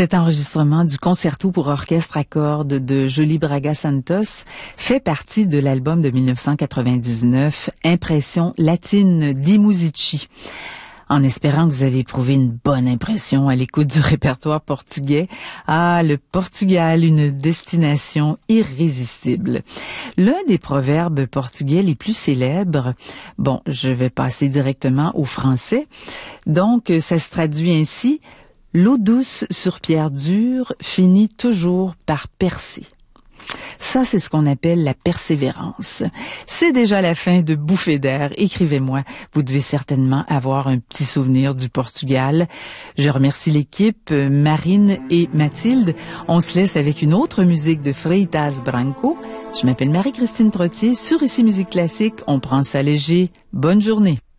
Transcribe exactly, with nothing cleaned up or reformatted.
Cet enregistrement du concerto pour orchestre à cordes de Joly Braga Santos fait partie de l'album de mille neuf cent quatre-vingt-dix-neuf, Impression latine di Musici. En espérant que vous avez éprouvé une bonne impression à l'écoute du répertoire portugais. Ah, le Portugal, une destination irrésistible. L'un des proverbes portugais les plus célèbres, bon, je vais passer directement au français, donc ça se traduit ainsi: l'eau douce sur pierre dure finit toujours par percer. Ça, c'est ce qu'on appelle la persévérance. C'est déjà la fin de Bouffées d'air. Écrivez-moi. Vous devez certainement avoir un petit souvenir du Portugal. Je remercie l'équipe, Marine et Mathilde. On se laisse avec une autre musique de Freitas Branco. Je m'appelle Marie-Christine Trottier. Sur Ici Musique Classique, on prend ça léger. Bonne journée.